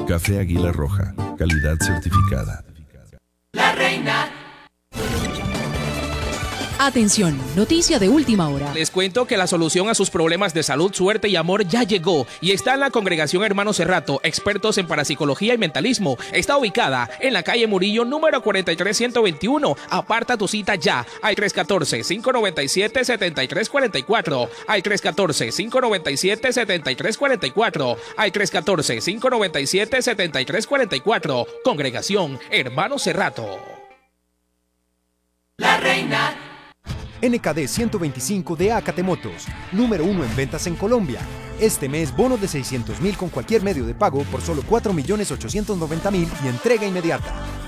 Café Águila Roja, calidad certificada. La Reina. Atención, noticia de última hora. Les cuento que la solución a sus problemas de salud, suerte y amor ya llegó y está en la Congregación Hermanos Cerrato, expertos en parapsicología y mentalismo. Está ubicada en la calle Murillo, número 43121. Aparta tu cita ya al 314-597-7344, al 314-597-7344, al 314-597-7344. Congregación Hermanos Cerrato. La Reina. NKD 125 de Acate Motos, número 1 en ventas en Colombia. Este mes, bonos de 600.000 con cualquier medio de pago por solo 4.890.000 y entrega inmediata.